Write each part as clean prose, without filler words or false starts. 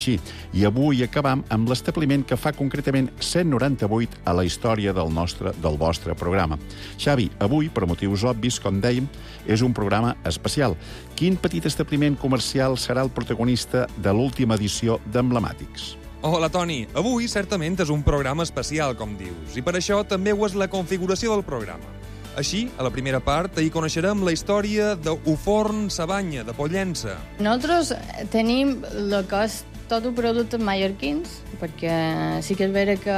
així. I avui acabam amb l'establiment que fa concretament 198 a la història del vostre programa. Xavi, avui, per motius obvis, com dèiem, és un programa especial. Quin petit establiment comercial serà el protagonista de l'última edició d'Emblemàtics? Hola, Toni. Avui, certament, és un programa especial, com dius, i per això també ho és la configuració del programa. Així, a la primera part, hi coneixerem la història d'Uforn Sabanya, de Pollença. Nosaltres tenim el que és tot un productes mallorquins, perquè sí que és vera que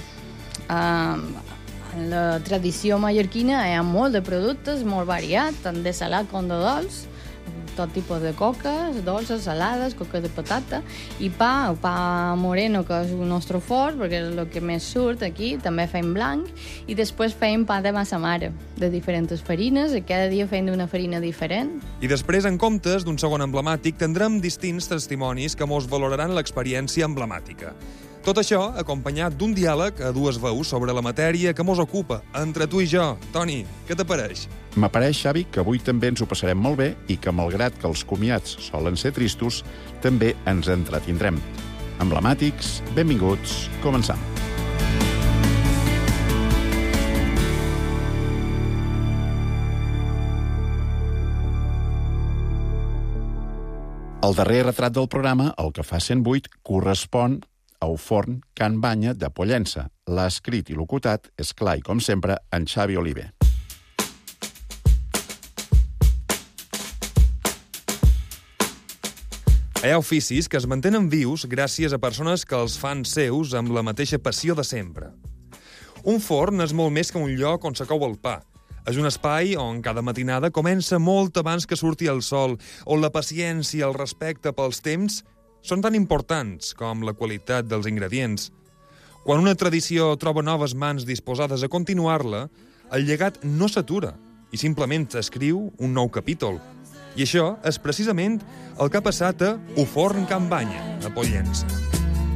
en la tradició mallorquina hi ha molt de productes, molt variat, tant de salat com de dolç, tot tipus de coques, dolces, salades, coques de patata, i pa, el pa moreno, que és el nostre fort, perquè és el que més surt aquí, també fem blanc, i després fem pa de massa mare, de diferents farines, i cada dia fem d'una farina diferent. I després, en comptes d'un segon emblemàtic, tindrem distints testimonis que mos valoraran l'experiència emblemàtica. Tot això acompanyat d'un diàleg a dues veus sobre la matèria que mos ocupa, entre tu i jo. Toni, què t'apareix? M'apareix, Xavi, que avui també ens ho passarem molt bé i que, malgrat que els comiats solen ser tristos, també ens entretindrem. Emblemàtics, benvinguts, començam. El darrer retrat del programa, el que fa 108, correspon a Uforn Can Banya de Pollença. L'ha escrit i locutat, és clar i com sempre, en Xavi Oliver. Hi ha oficis que es mantenen vius gràcies a persones que els fan seus amb la mateixa passió de sempre. Un forn és molt més que un lloc on s'acou el pa. És un espai on cada matinada comença molt abans que surti el sol, on la paciència i el respecte pels temps són tan importants com la qualitat dels ingredients. Quan una tradició troba noves mans disposades a continuar-la, el llegat no s'atura i simplement escriu un nou capítol. I això és precisament el que ha passat a Uforn Can Banya, a Pollença.